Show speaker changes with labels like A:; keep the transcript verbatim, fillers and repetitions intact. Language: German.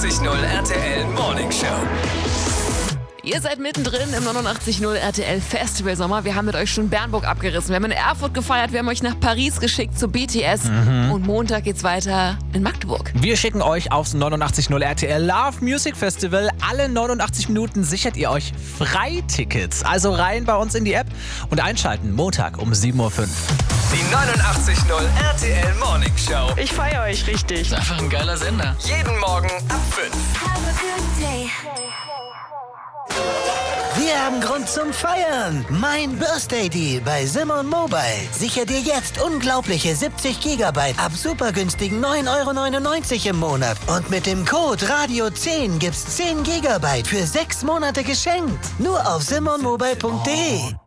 A: neunundachtzig Komma null R T L Morning Show.
B: Ihr seid mittendrin im neunundachtzig Komma null R T L Festival Sommer. Wir haben mit euch schon Bernburg abgerissen. Wir haben in Erfurt gefeiert. Wir haben euch nach Paris geschickt zu B T S. Mhm. Und Montag geht's weiter in Magdeburg.
C: Wir schicken euch aufs neunundachtzig Komma null R T L Love Music Festival. Alle neunundachtzig Minuten sichert ihr euch Freitickets. Also rein bei uns in die App und einschalten. Montag um sieben Uhr fünf.
A: Die neunundachtzig Komma null R T L Morning Show.
D: Ich feiere euch richtig.
A: Ist einfach ein geiler Sender. Jeden Morgen ab fünf.
E: Wir haben Grund zum Feiern. Mein Birthday Deal bei Simon Mobile. Sicher dir jetzt unglaubliche siebzig Gigabyte ab super günstigen neun Euro neunundneunzig im Monat. Und mit dem Code Radio zehn gibt's zehn Gigabyte für sechs Monate geschenkt. Nur auf simon mobile punkt de.